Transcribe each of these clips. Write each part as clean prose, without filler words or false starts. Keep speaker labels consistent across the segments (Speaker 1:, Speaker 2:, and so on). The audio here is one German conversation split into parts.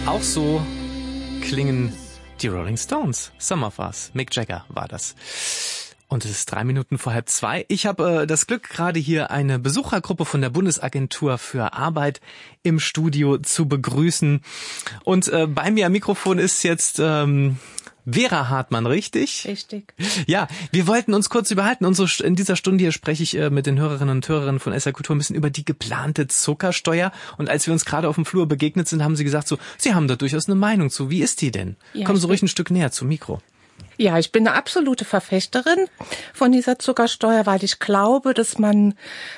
Speaker 1: Auch so klingen die Rolling Stones. Some of Us. Mick Jagger war das. Und es ist 3 Minuten vor 1:30. Ich habe das Glück, gerade hier eine Besuchergruppe von der Bundesagentur für Arbeit im Studio zu begrüßen. Und bei mir am Mikrofon ist jetzt Vera Hartmann, richtig?
Speaker 2: Richtig.
Speaker 1: Ja, wir wollten uns kurz überhalten. In dieser Stunde hier spreche ich mit den Hörerinnen und Hörern von SR Kultur ein bisschen über die geplante Zuckersteuer. Und als wir uns gerade auf dem Flur begegnet sind, haben sie gesagt, so, sie haben da durchaus eine Meinung zu. Wie ist die denn?
Speaker 2: Ja,
Speaker 1: Komm so ruhig ein Stück näher zum Mikro.
Speaker 2: Ja, ich bin eine absolute Verfechterin von dieser Zuckersteuer, weil ich glaube, dass man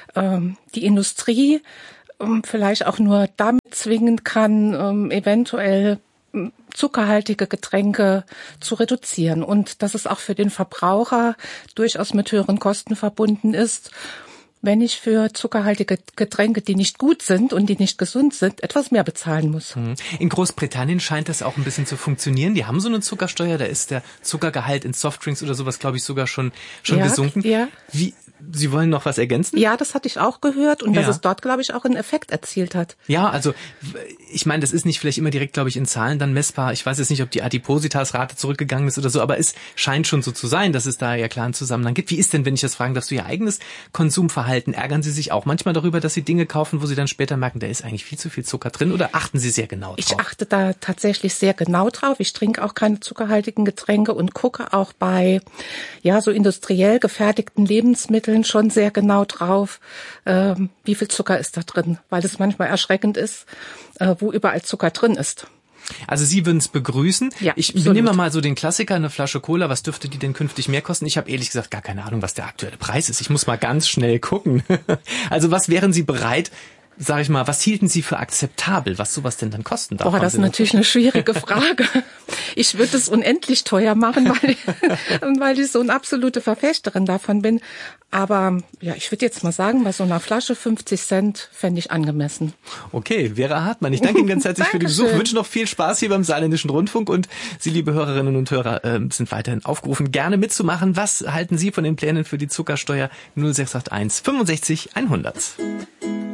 Speaker 2: die Industrie vielleicht auch nur damit zwingen kann, eventuell zuckerhaltige Getränke zu reduzieren und dass es auch für den Verbraucher durchaus mit höheren Kosten verbunden ist, wenn ich für zuckerhaltige Getränke, die nicht gut sind und die nicht gesund sind, etwas mehr bezahlen muss.
Speaker 1: In Großbritannien scheint das auch ein bisschen zu funktionieren. Die haben so eine Zuckersteuer, da ist der Zuckergehalt in Softdrinks oder sowas, glaube ich, sogar schon gesunken.
Speaker 2: Ja.
Speaker 1: Sie wollen noch was ergänzen?
Speaker 2: Ja, das hatte ich auch gehört und dass es dort, glaube ich, auch einen Effekt erzielt hat.
Speaker 1: Ja, also ich meine, das ist nicht vielleicht immer direkt, glaube ich, in Zahlen dann messbar. Ich weiß jetzt nicht, ob die Adipositas-Rate zurückgegangen ist oder so, aber es scheint schon so zu sein, dass es da ja klar einen Zusammenhang gibt. Wie ist denn, wenn ich das fragen darf, so Ihr eigenes Konsumverhalten? Ärgern Sie sich auch manchmal darüber, dass Sie Dinge kaufen, wo Sie dann später merken, da ist eigentlich viel zu viel Zucker drin, oder achten Sie sehr genau drauf?
Speaker 2: Ich achte da tatsächlich sehr genau drauf. Ich trinke auch keine zuckerhaltigen Getränke und gucke auch bei so industriell gefertigten Lebensmitteln schon sehr genau drauf, wie viel Zucker ist da drin, weil es manchmal erschreckend ist, wo überall Zucker drin ist.
Speaker 1: Also Sie würden es begrüßen.
Speaker 2: Ja,
Speaker 1: ich nehme mal so den Klassiker, eine Flasche Cola. Was dürfte die denn künftig mehr kosten? Ich habe ehrlich gesagt gar keine Ahnung, was der aktuelle Preis ist. Ich muss mal ganz schnell gucken. Also was wären Sie bereit, sag ich mal, was hielten Sie für akzeptabel, was sowas denn dann kosten darf?
Speaker 2: Das ist natürlich eine schwierige Frage. Ich würde es unendlich teuer machen, weil ich so eine absolute Verfechterin davon bin. Aber ich würde jetzt mal sagen, bei so einer Flasche 50 Cent fände ich angemessen.
Speaker 1: Okay, Vera Hartmann, ich danke Ihnen ganz herzlich für den Besuch. Ich wünsche noch viel Spaß hier beim Saarländischen Rundfunk und Sie, liebe Hörerinnen und Hörer, sind weiterhin aufgerufen, gerne mitzumachen. Was halten Sie von den Plänen für die Zuckersteuer? 0681 65 100.